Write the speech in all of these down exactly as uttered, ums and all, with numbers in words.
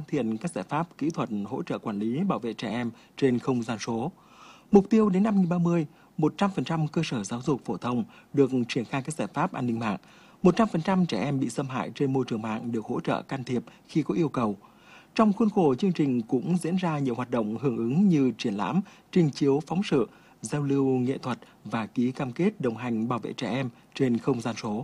thiện các giải pháp kỹ thuật hỗ trợ quản lý bảo vệ trẻ em trên không gian số. Mục tiêu đến năm hai không ba không, một trăm phần trăm cơ sở giáo dục phổ thông được triển khai các giải pháp an ninh mạng. một trăm phần trăm trẻ em bị xâm hại trên môi trường mạng được hỗ trợ can thiệp khi có yêu cầu. Trong khuôn khổ chương trình cũng diễn ra nhiều hoạt động hưởng ứng như triển lãm, trình chiếu phóng sự, giao lưu nghệ thuật và ký cam kết đồng hành bảo vệ trẻ em trên không gian số.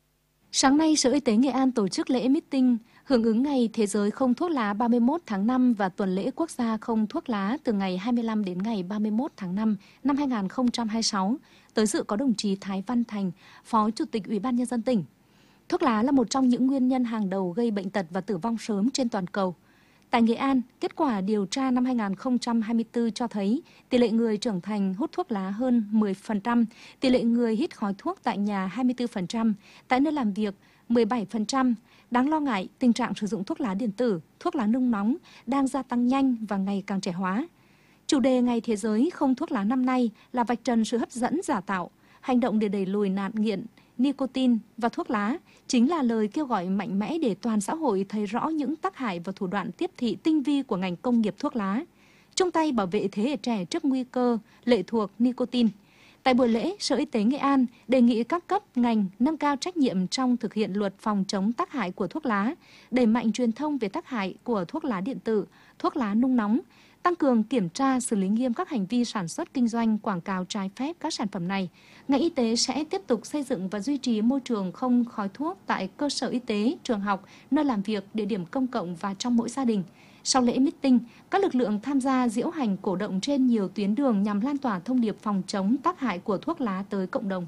Sáng nay, Sở Y tế Nghệ An tổ chức lễ meeting hưởng ứng Ngày Thế giới không thuốc lá ba mươi mốt tháng năm và Tuần lễ Quốc gia không thuốc lá từ ngày hai mươi lăm đến ngày ba mươi mốt tháng năm năm hai nghìn không trăm hai mươi sáu. Tới dự có đồng chí Thái Văn Thành, Phó Chủ tịch Ủy ban Nhân dân tỉnh. Thuốc lá là một trong những nguyên nhân hàng đầu gây bệnh tật và tử vong sớm trên toàn cầu. Tại Nghệ An, kết quả điều tra năm hai nghìn không trăm hai mươi tư cho thấy tỷ lệ người trưởng thành hút thuốc lá hơn mười phần trăm, tỷ lệ người hít khói thuốc tại nhà hai mươi tư phần trăm, tại nơi làm việc mười bảy phần trăm. Đáng lo ngại, tình trạng sử dụng thuốc lá điện tử, thuốc lá nung nóng đang gia tăng nhanh và ngày càng trẻ hóa. Chủ đề Ngày Thế giới không thuốc lá năm nay là vạch trần sự hấp dẫn giả tạo, hành động để đẩy lùi nạn nghiện, nicotine và thuốc lá chính là lời kêu gọi mạnh mẽ để toàn xã hội thấy rõ những tác hại và thủ đoạn tiếp thị tinh vi của ngành công nghiệp thuốc lá, chung tay bảo vệ thế hệ trẻ trước nguy cơ lệ thuộc nicotine. Tại buổi lễ, Sở Y tế Nghệ An đề nghị các cấp ngành nâng cao trách nhiệm trong thực hiện luật phòng chống tác hại của thuốc lá, đẩy mạnh truyền thông về tác hại của thuốc lá điện tử, thuốc lá nung nóng, tăng cường kiểm tra xử lý nghiêm các hành vi sản xuất kinh doanh quảng cáo trái phép các sản phẩm này. Ngành y tế sẽ tiếp tục xây dựng và duy trì môi trường không khói thuốc tại cơ sở y tế, trường học, nơi làm việc, địa điểm công cộng và trong mỗi gia đình. Sau lễ meeting, các lực lượng tham gia diễu hành cổ động trên nhiều tuyến đường nhằm lan tỏa thông điệp phòng chống tác hại của thuốc lá tới cộng đồng.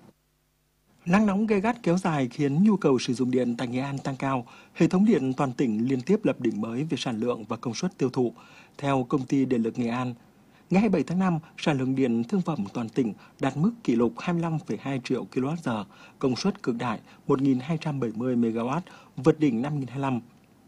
Nắng nóng gay gắt kéo dài khiến nhu cầu sử dụng điện tại Nghệ An tăng cao. Hệ thống điện toàn tỉnh liên tiếp lập đỉnh mới về sản lượng và công suất tiêu thụ. Theo Công ty Điện lực Nghệ An, ngày hai mươi bảy tháng năm, sản lượng điện thương phẩm toàn tỉnh đạt mức kỷ lục hai mươi lăm phẩy hai triệu ki lô oát giờ, công suất cực đại một nghìn hai trăm bảy mươi mê ga oát, vượt đỉnh năm hai nghìn không trăm hai mươi lăm.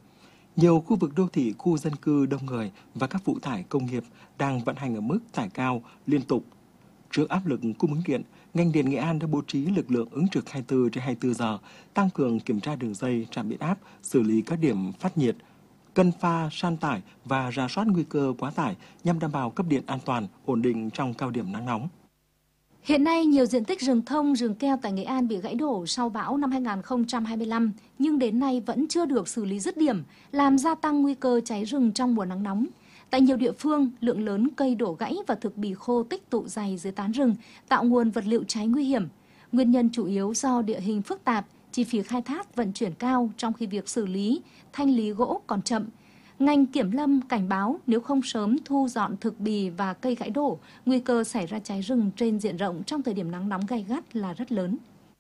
Nhiều khu vực đô thị, khu dân cư đông người và các phụ tải công nghiệp đang vận hành ở mức tải cao liên tục. Trước áp lực cung ứng điện, ngành điện Nghệ An đã bố trí lực lượng ứng trực hai mươi tư trên hai mươi tư giờ, tăng cường kiểm tra đường dây, trạm biến áp, xử lý các điểm phát nhiệt, cân pha, san tải và rà soát nguy cơ quá tải nhằm đảm bảo cấp điện an toàn, ổn định trong cao điểm nắng nóng. Hiện nay, nhiều diện tích rừng thông, rừng keo tại Nghệ An bị gãy đổ sau bão năm hai nghìn không trăm hai mươi lăm, nhưng đến nay vẫn chưa được xử lý dứt điểm, làm gia tăng nguy cơ cháy rừng trong mùa nắng nóng. Tại nhiều địa phương, lượng lớn cây đổ gãy và thực bì khô tích tụ dày dưới tán rừng, tạo nguồn vật liệu cháy nguy hiểm. Nguyên nhân chủ yếu do địa hình phức tạp, chi phí khai thác vận chuyển cao trong khi việc xử lý, thanh lý gỗ còn chậm. Ngành kiểm lâm cảnh báo nếu không sớm thu dọn thực bì và cây gãy đổ, nguy cơ xảy ra cháy rừng trên diện rộng trong thời điểm nắng nóng gay gắt là rất lớn.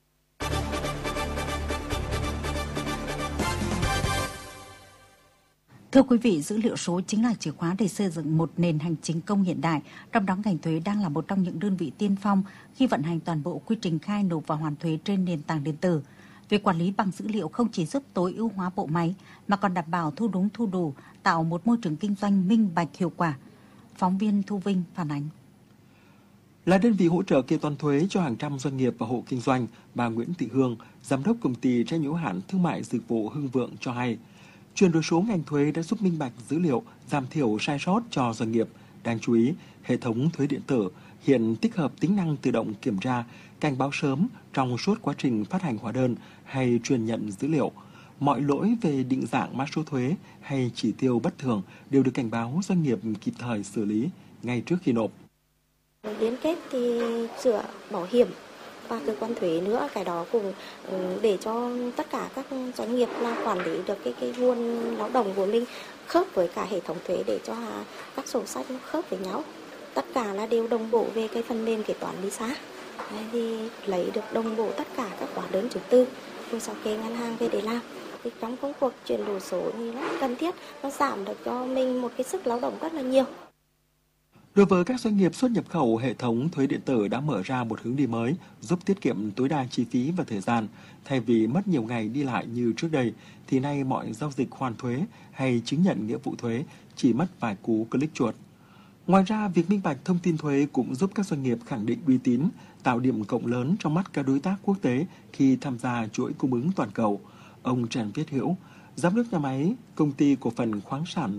Thưa quý vị, dữ liệu số chính là chìa khóa để xây dựng một nền hành chính công hiện đại, trong đó ngành thuế đang là một trong những đơn vị tiên phong khi vận hành toàn bộ quy trình khai nộp và hoàn thuế trên nền tảng điện tử. Việc quản lý bằng dữ liệu không chỉ giúp tối ưu hóa bộ máy mà còn đảm bảo thu đúng thu đủ, tạo một môi trường kinh doanh minh bạch hiệu quả. Phóng viên Thu Vinh phản ánh. Là đơn vị hỗ trợ kế toán thuế cho hàng trăm doanh nghiệp và hộ kinh doanh, bà Nguyễn Thị Hương, giám đốc công ty trách nhiệm hữu hạn thương mại dịch vụ Hưng Vượng cho hay, chuyển đổi số ngành thuế đã giúp minh bạch dữ liệu, giảm thiểu sai sót cho doanh nghiệp. Đáng chú ý, hệ thống thuế điện tử hiện tích hợp tính năng tự động kiểm tra, cảnh báo sớm trong suốt quá trình phát hành hóa đơn hay truyền nhận dữ liệu. Mọi lỗi về định dạng mã số thuế hay chỉ tiêu bất thường đều được cảnh báo doanh nghiệp kịp thời xử lý ngay trước khi nộp. Liên kết thì giữa bảo hiểm và cơ quan thuế nữa, cái đó cũng để cho tất cả các doanh nghiệp là quản lý được cái cái nguồn lao động của mình khớp với cả hệ thống thuế để cho các sổ sách nó khớp với nhau. Tất cả là đều đồng bộ về cái phần mềm kế toán Lisa. Thì lấy được đồng bộ tất cả các hóa đơn chứng từ rồi sau kê ngân hàng về để làm. Thì trong công cuộc chuyển đổi số thì nó cần thiết, nó giảm được cho mình một cái sức lao động rất là nhiều. Đối với các doanh nghiệp xuất nhập khẩu, hệ thống thuế điện tử đã mở ra một hướng đi mới, giúp tiết kiệm tối đa chi phí và thời gian. Thay vì mất nhiều ngày đi lại như trước đây, thì nay mọi giao dịch hoàn thuế hay chứng nhận nghĩa vụ thuế chỉ mất vài cú click chuột. Ngoài ra, việc minh bạch thông tin thuế cũng giúp các doanh nghiệp khẳng định uy tín, tạo điểm cộng lớn trong mắt các đối tác quốc tế khi tham gia chuỗi cung ứng toàn cầu. Ông Trần Viết Hữu, giám đốc nhà máy công ty cổ phần khoáng sản